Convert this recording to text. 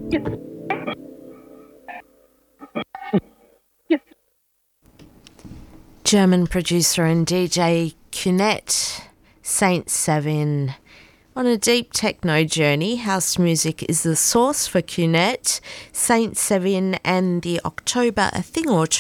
German producer and DJ Cunette, Saint Savin. On a deep techno journey, house music is the source for Cunette, Saint Savin and the October A Thing or Two